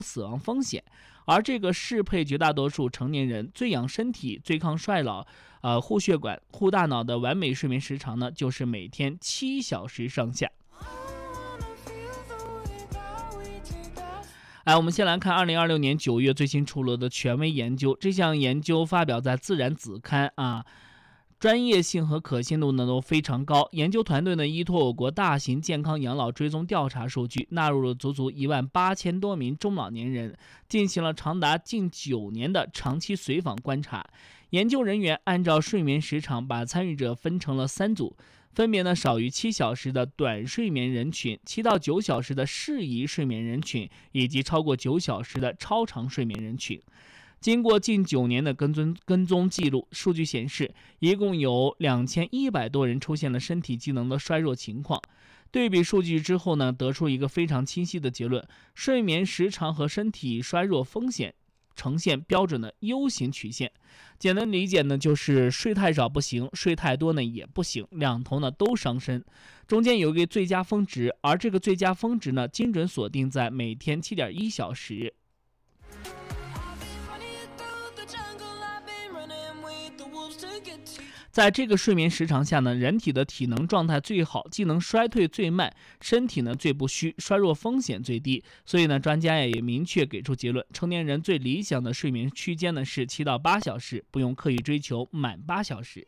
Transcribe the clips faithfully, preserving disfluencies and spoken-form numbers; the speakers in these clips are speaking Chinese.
死亡风险。而这个适配绝大多数成年人最养身体、最抗衰老、呃护血管、护大脑的完美睡眠时长呢，就是每天七小时上下。哎，我们先来看二零二六年九月最新出炉的权威研究，这项研究发表在《自然》子刊啊。专业性和可信度呢都非常高。研究团队呢依托我国大型健康养老追踪调查数据，纳入了足足一万八千多名中老年人，进行了长达近九年的长期随访观察。研究人员按照睡眠时长把参与者分成了三组，分别呢少于七小时的短睡眠人群、七到九小时的适宜睡眠人群，以及超过九小时的超长睡眠人群。经过近九年的跟踪跟踪记录，数据显示，一共有两千一百多人出现了身体机能的衰弱情况。对比数据之后呢，得出一个非常清晰的结论：睡眠时长和身体衰弱风险呈现标准的 U 型曲线。简单理解呢，就是睡太少不行，睡太多呢也不行，两头呢都伤身。中间有一个最佳峰值，而这个最佳峰值呢，精准锁定在每天 七点一小时。在这个睡眠时长下呢，人体的体能状态最好，机能衰退最慢，身体呢最不虚，衰弱风险最低。所以呢，专家也明确给出结论：成年人最理想的睡眠区间呢是七到八小时，不用刻意追求满八小时。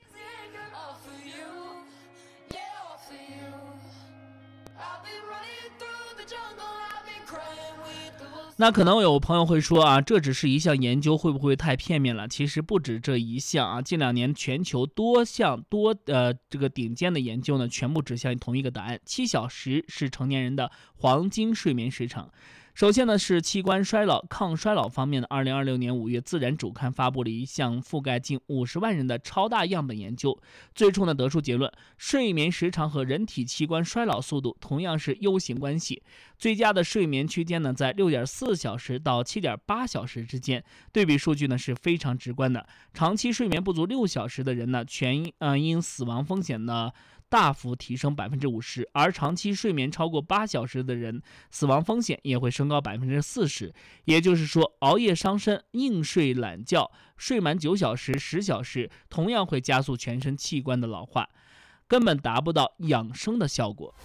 那可能有朋友会说啊，这只是一项研究，会不会太片面了？其实不止这一项啊，近两年全球多项多呃这个顶尖的研究呢，全部指向同一个答案：七小时是成年人的黄金睡眠时长。首先呢是器官衰老抗衰老方面的，二零二六年五月，《自然》主刊发布了一项覆盖近五十万人的超大样本研究，最初呢得出结论：睡眠时长和人体器官衰老速度同样是 U 型关系。最佳的睡眠区间呢在 六点四小时到 七点八小时之间。对比数据呢是非常直观的，长期睡眠不足六小时的人呢，全呃因死亡风险呢大幅提升 百分之五十， 而长期睡眠超过八小时的人，死亡风险也会升高 百分之四十。 也就是说，熬夜伤身、硬睡懒觉、睡满九小时、十小时，同样会加速全身器官的老化，根本达不到养生的效果。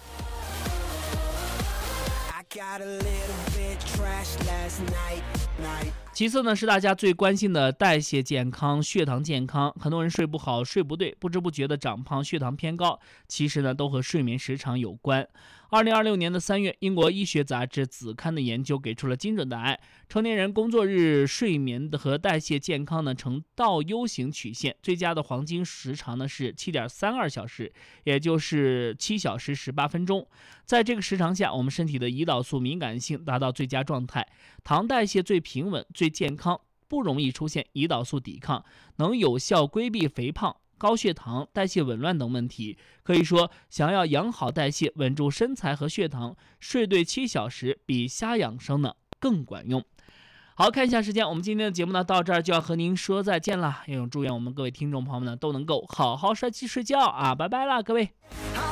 其次呢，是大家最关心的代谢健康、血糖健康。很多人睡不好、睡不对，不知不觉的长胖、血糖偏高，其实呢都和睡眠时长有关。二零二六年的三月，英国医学杂志子刊的研究给出了精准答案：成年人工作日睡眠和代谢健康呢呈倒 U 型曲线，最佳的黄金时长呢是 七点三二小时，也就是七小时十八分钟。在这个时长下，我们身体的胰岛素敏感性达到最佳状态，糖代谢最平稳、最健康，不容易出现胰岛素抵抗，能有效规避肥胖、高血糖、代谢紊乱等问题。可以说，想要养好代谢、稳住身材和血糖，睡对七小时比瞎养生呢更管用。好，看一下时间，我们今天的节目呢到这儿就要和您说再见了。也祝愿我们各位听众朋友们呢都能够好好睡去睡觉啊，拜拜啦，各位。